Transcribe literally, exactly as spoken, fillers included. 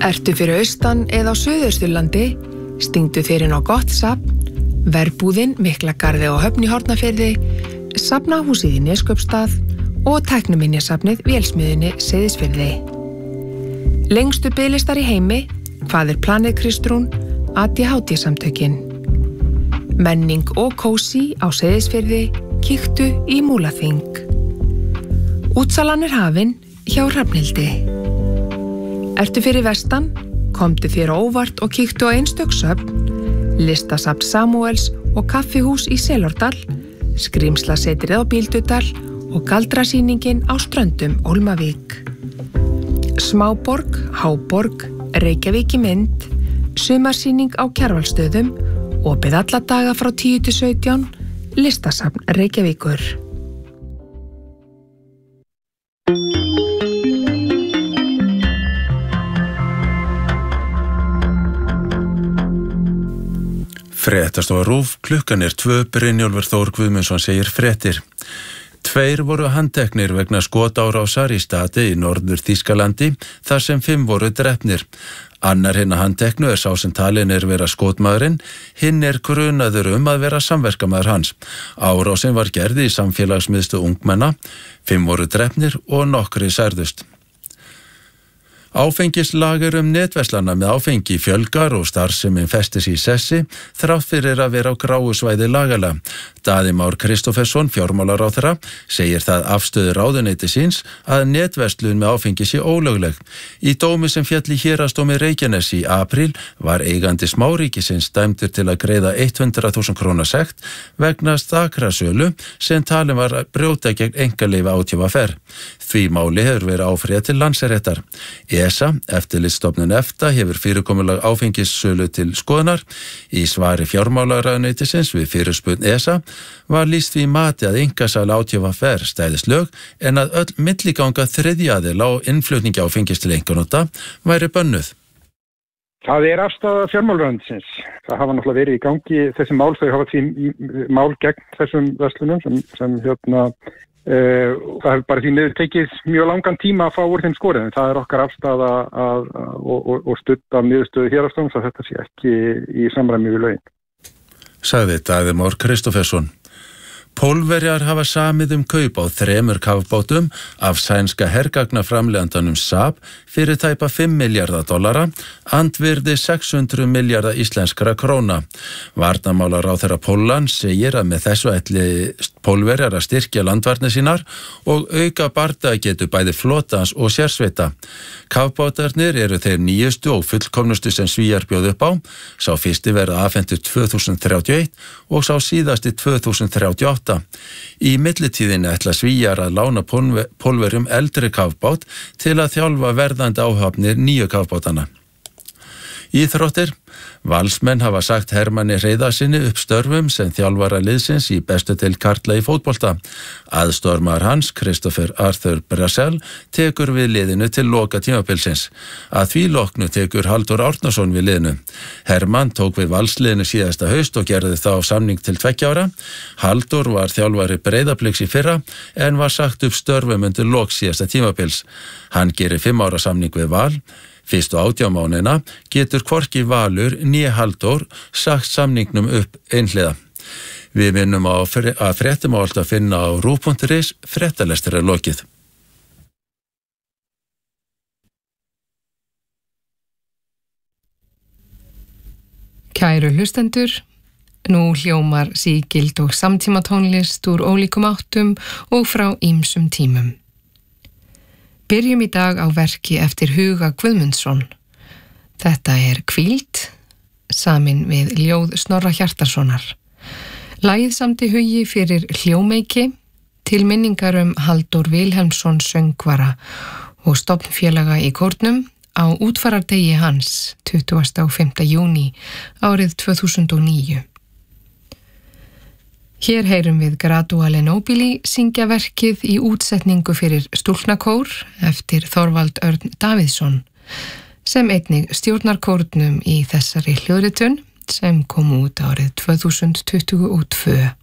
Ertu fyrir austan eða á Suðausturlandi, stingdu þér inn á gott safn, Verbúðin, Miklagarði og Höfn í Hornafirði, Safnahúsið í Neskaupstað og Tækniminjasafnið Vélsmiðjunni Seyðisfirði. Lengstu biðlistar í heimi, Hvað er planið Kristrún, A D H D-samtökin. Menning og kósí á Seyðisfirði, kíktu í Múlaþing. Útsalan er hafin hjá Hrafnhildi. Ertu fyrir vestan, komdu þér á óvart og kíktu á einstök söfn, Listasafn Samúels og kaffihús í Selárdal, Skrímslasetrið á Bíldudal og galdrasýningin á Ströndum Hólmavík. Smáborg, Háborg, Reykjavík í mynd, sumarsýning á Kjarvalsstöðum, opið alla daga frá tíu til sautján, Listasafn Reykjavíkur. Fréttastofa RÚV, klukkan er tvö, Brynjólfur Þór Guðmundsson segir fréttir. Tveir voru handteknir vegna skotárásar í stati í Norður Þýskalandi, þar sem fimm voru drepnir. Annar hinna handteknu er sá sem talin er vera skotmaðurinn, hinn er grunaður um að vera samverkamaður hans. Árásin var gerð í samfélagsmiðstöð ungmenna, fimm voru drepnir og nokkrir særðust. Áfengislager um netverslana með áfengi fjölgar og starfsemin festis í sessi þrátt fyrir að vera á gráu svæði lagalega. Daði Már Kristófersson, fjármálaráðherra, segir það afstöðu ráðuneyti síns að netverslun með áfengi sé ólögleg. Í dómi sem féll í héraðsdómi Reykjaness í apríl var eigandi smáríkisins dæmdur til að greiða hundrað þúsund króna sekt vegna stakrasölu sem talin var að brjóta gegn einkaleyfi á T V R. Því máli hefur verið áfrýjað til Landsréttar. E S A, eftirlitsstofnun EFTA, hefur fyrirkomulag áfengissölu til skoðunar. Í svari fjármálaráðuneytisins við fyrirspurn E S A var lýst því mati að einkasala á T V R stæðist lög en að öll milliganga þriðja aðila á innflutningi áfengis til einkanota væri bönnuð. Það er afstaða fjármálaráðuneytisins. Það hafa náttúrulega verið í gangi þessi mál, þau hafa því mál gegn þessum verslunum sem, sem hérna Uh, það hefur bara því miður tekið mjög langan tíma að fá úr þeim skorið, en það er okkar afstaða að, að, og, og, og studda niðurstöðu héraðsdóms að þetta sé ekki í samræmi við lögin. Sagði Daði Már Kristófersson. Pólverjar hafa samið um kaup á þremur kafbátum af sænska hergagnaframleiðandanum Saab fyrir tæpa fimm milljarða dollara, andvirði sex hundruð milljarða íslenskra króna. Varnarmálaráðherra Póllands segir að með þessu ætli Pólverjar að styrkja landvarnir sínar og auka bardagetu bæði flotans og sérsveita. Kafbátarnir eru þeir nýjustu og fullkomnustu sem Svíar bjóð upp á. Sá fyrsti verða afhentur tvö þúsund þrjátíu og eitt og sá síðasti tvö þúsund þrjátíu og átta. Í millitíðinni ætla Svíjar að lána Pólverjum eldri kafbát til að þjálfa verðandi áhafnir nýju kafbátana. Íþróttir. Valsmenn hafa sagt Hermanni Hreiðarsyni upp störfum sem þjálfara liðsins í bestu deild karla í fótbolta. Aðstormaður hans, Kristoffer Arthur Brasel, tekur við liðinu til loka tímabilsins. Að því loknu tekur Halldór Árnason við liðinu. Hermann tók við Valsliðinu síðasta haust og gerði þá samning til tveggja ára. Halldór var þjálfari Breiðabliks í fyrra en var sagt upp störfum undir lok síðasta tímabils. Hann gerir fimm ára samning við Val. Fyrstu átján mánuðina getur hvorki Valur né Halldór sagt samningnum upp einhliða. Við minnum á að fréttum á allt að finna á rúv punktur is, fréttalestur er lokið. Kæru hlustendur, nú hljómar sígild og samtímatónlist úr ólíkum áttum og frá ýmsum tímum. Byrjum í dag á verki eftir Huga Guðmundsson. Þetta er Hvíld, samin við ljóð Snorra Hjartarsonar. Lagið samdi Hugi fyrir hljómeiki til minningar um Halldór Vilhelmsson söngvara og stofnfélaga í kórnum á útfarardegi hans tuttugasta og fimmta júní árið tvö þúsund og níu. Hér heyrum við Graduale Nobili syngja verkið í útsetningu fyrir Stúlknakór eftir Þorvald Örn Davíðsson, sem einnig stjórnar kórnum í þessari hljóðritun sem kom út árið tvö þúsund tuttugu og tvö.